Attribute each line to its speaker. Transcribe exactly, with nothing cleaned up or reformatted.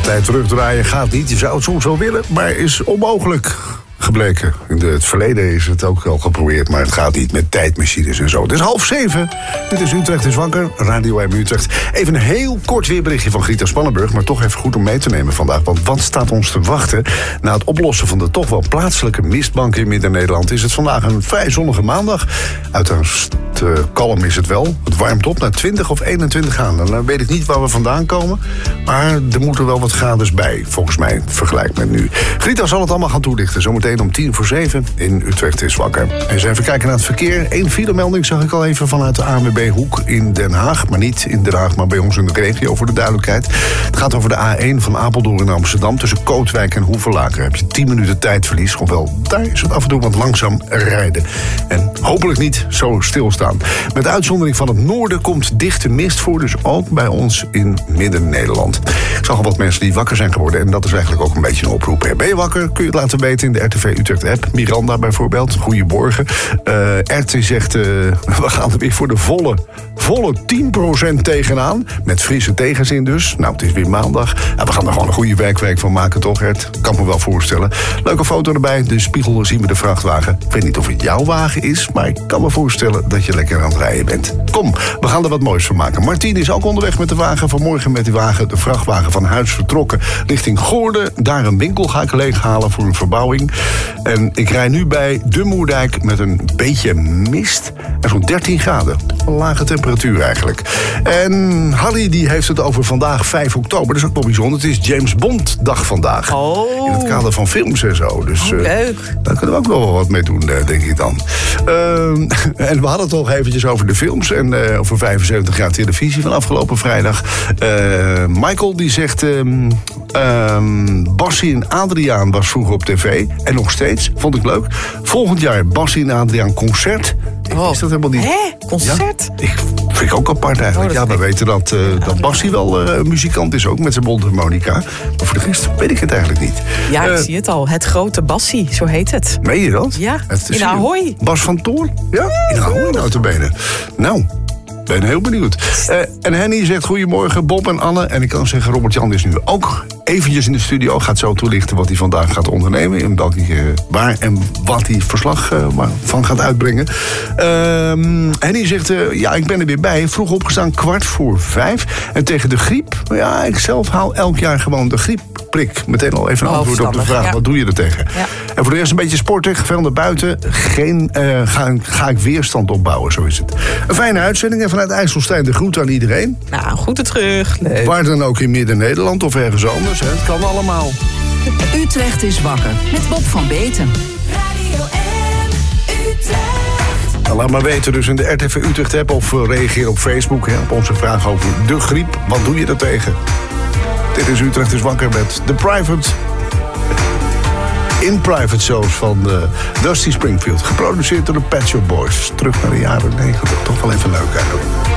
Speaker 1: tijd terugdraaien gaat niet. Je zou het soms wel willen, maar is onmogelijk gebleken. In het verleden is het ook wel geprobeerd, maar het gaat niet met tijdmachines en zo. Het is half zeven. Dit is Utrecht is wakker. Radio M Utrecht. Even een heel kort weerberichtje van Grieter Spannenburg, maar toch even goed om mee te nemen vandaag. Want wat staat ons te wachten? Na het oplossen van de toch wel plaatselijke mistbanken in Midden-Nederland is het vandaag een vrij zonnige maandag. Uiterst uh, kalm is het wel. Het warmt op naar twintig of eenentwintig graden. Dan weet ik niet waar we vandaan komen, maar er moeten wel wat graden bij, volgens mij, vergelijk met nu. Grieter zal het allemaal gaan toelichten. Zometeen om tien voor zeven in Utrecht is wakker. Eens even kijken naar het verkeer. Eén filemelding zag ik al even vanuit de A N W B-hoek in Den Haag. Maar niet in Den Haag, maar bij ons in de regio, voor de duidelijkheid. Het gaat over de A één van Apeldoorn naar Amsterdam. Tussen Kootwijk en Hoevelaken heb je tien minuten tijdverlies. Hoewel, daar is het af en toe wat langzaam rijden. En hopelijk niet zo stilstaan. Met uitzondering van het noorden komt dichte mist voor. Dus ook bij ons in Midden-Nederland. Ik zag al wat mensen die wakker zijn geworden. En dat is eigenlijk ook een beetje een oproep. Ben je wakker? Kun je het laten weten in de R T V Utrecht-app. Miranda bijvoorbeeld, goedemorgen. Uh, R T zegt, uh, we gaan er weer voor de volle, volle tien procent tegenaan. Met frisse tegenzin dus. Nou, het is weer maandag. Ja, we gaan er gewoon een goede werkweek van maken, toch, Ert? Kan me wel voorstellen. Leuke foto erbij. De spiegel zien we de vrachtwagen. Ik weet niet of het jouw wagen is, maar ik kan me voorstellen dat je lekker aan het rijden bent. Kom, we gaan er wat moois van maken. Martien is ook onderweg met de wagen. Vanmorgen met die wagen, de vrachtwagen van huis vertrokken richting Goorden. Daar een winkel ga ik leeghalen voor een verbouwing. En ik rij nu bij de Moerdijk met een beetje mist en zo'n dertien graden. Een lage temperatuur eigenlijk. En Harry die heeft het over vandaag vijf oktober. Dat is ook wel bijzonder. Het is James Bond dag vandaag.
Speaker 2: Oh.
Speaker 1: In het kader van films en zo. Dus,
Speaker 2: oh, leuk.
Speaker 1: Uh, daar kunnen we ook nog wel wat mee doen, denk ik dan. Uh, en we hadden het nog eventjes over de films. En uh, over vijfenzeventig jaar televisie van afgelopen vrijdag. Uh, Michael die zegt... Um, um, Bassie en Adriaan was vroeger op tv. En nog steeds. Vond ik leuk. Volgend jaar Bassie en Adriaan concert.
Speaker 2: Oh.
Speaker 1: Is dat helemaal niet...
Speaker 2: Hè? Concert?
Speaker 1: Ja, ik vind ik ook apart eigenlijk. Oh, ja, we weten dat, uh, dat Bassie wel uh, een muzikant is, ook met zijn mondharmonica. Maar voor de rest weet ik het eigenlijk niet.
Speaker 2: Ja,
Speaker 1: uh,
Speaker 2: ik zie het al. Het grote Bassie, zo heet het.
Speaker 1: Meen je dat?
Speaker 2: Ja,
Speaker 1: het
Speaker 2: in Ahoy.
Speaker 1: Bas van Toorn? Ja, in Ahoy notabene. Nou... Ik ben heel benieuwd. Uh, en Henny zegt goedemorgen, Bob en Anne. En ik kan zeggen, Robert-Jan is nu ook eventjes in de studio. Gaat zo toelichten wat hij vandaag gaat ondernemen. En welke, uh, waar en wat hij verslag uh, van gaat uitbrengen. Uh, Henny zegt, uh, ja, ik ben er weer bij. Vroeg opgestaan, kwart voor vijf. En tegen de griep, ja, ik zelf haal elk jaar gewoon de griepprik. Meteen al even een
Speaker 2: oh,
Speaker 1: antwoord op de vraag, ja. Wat doe je er tegen? Ja. En voor de rest een beetje sporten, veel naar buiten. Geen, uh, ga, ga ik weerstand opbouwen, zo is het. Een fijne uitzending. En vanuit IJsselstein de groet aan iedereen.
Speaker 2: Nou, groeten terug. Leuk.
Speaker 1: Waar dan ook in Midden-Nederland of ergens anders. Hè. Het kan allemaal.
Speaker 3: Utrecht is wakker met Bob van Beten.
Speaker 4: Radio M Utrecht.
Speaker 1: Nou, laat maar weten dus in de R T V Utrecht app of uh, reageer op Facebook. Hè, op onze vraag over de griep. Wat doe je er tegen? Dit is Utrecht is wakker met The Private. In Private Shows van uh, Dusty Springfield. Geproduceerd door de Pet Shop Boys. Terug naar de jaren negentig. Toch wel even leuk eigenlijk.